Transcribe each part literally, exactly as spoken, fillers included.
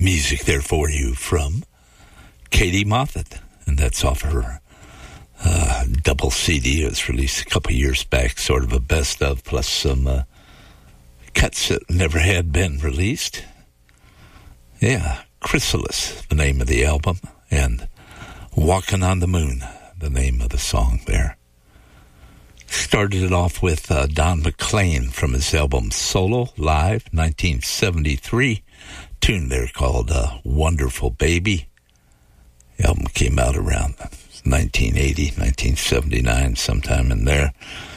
music there for you from Katie Moffett, and that's off her uh, double C D. It was released a couple years back, sort of a best of, plus some uh, cuts that never had been released. Yeah, Chrysalis, the name of the album, and Walking on the Moon, the name of the song there. Started it off with uh, Don McLean from his album Solo Live, nineteen seventy-three. Tune there called uh, Wonderful Baby. The album came out around nineteen eighty, nineteen seventy-nine, sometime in there.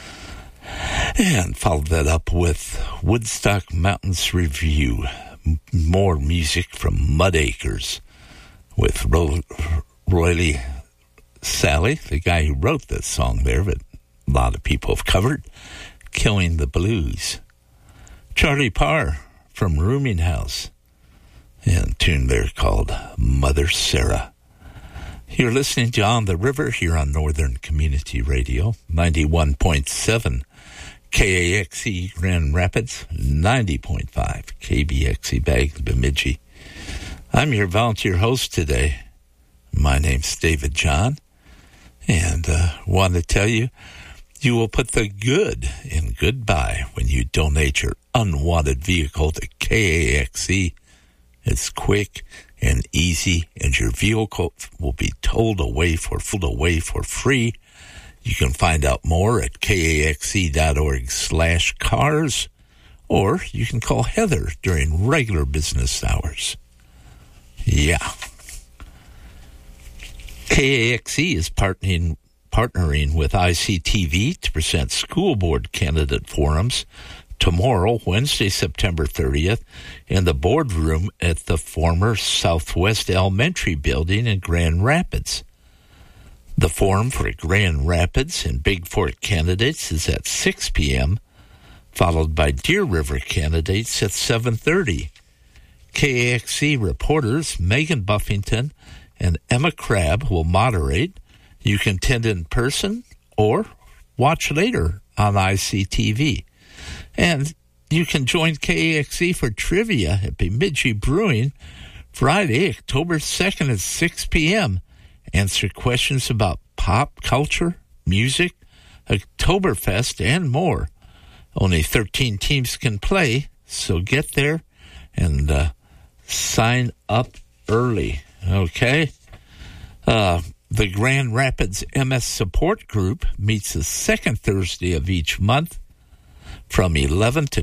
And followed that up with Woodstock Mountains Review. M- more music from Mud Acres with Ro- Roy Sally, the guy who wrote that song there, but a lot of people have covered, Killing the Blues. Charlie Parr from Rooming House, and a tune there called Mother Sarah. You're listening to On the River here on Northern Community Radio, ninety-one point seven K A X E Grand Rapids, ninety point five K B X E Bag Bemidji. I'm your volunteer host today. My name's David John, and uh, want to tell you, you will put the good in goodbye when you donate your unwanted vehicle to K A X E. It's quick and easy, and your vehicle will be towed away for, pulled away for free. You can find out more at kaxe.org slash cars, or you can call Heather during regular business hours. Yeah. K A X E is partnering partnering with I C T V to present school board candidate forums tomorrow, Wednesday, September thirtieth, in the boardroom at the former Southwest Elementary Building in Grand Rapids. The forum for Grand Rapids and Big Fork candidates is at six p.m., followed by Deer River candidates at seven thirty. K A X E reporters Megan Buffington and Emma Crabb will moderate. You can attend in person or watch later on I C T V. And you can join K A X E for trivia at Bemidji Brewing Friday, October second at six p.m. Answer questions about pop culture, music, Oktoberfest, and more. Only thirteen teams can play, so get there and uh, sign up early, okay? Uh, the Grand Rapids M S Support Group meets the second Thursday of each month from eleven to